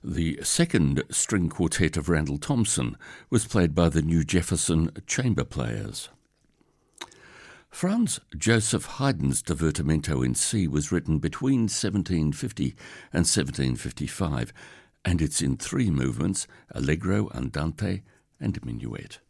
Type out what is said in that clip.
The second string quartet of Randall Thompson was played by the New Jefferson Chamber Players. Franz Joseph Haydn's Divertimento in C was written between 1750 and 1755, and it's in 3 movements, Allegro, Andante and Minuet.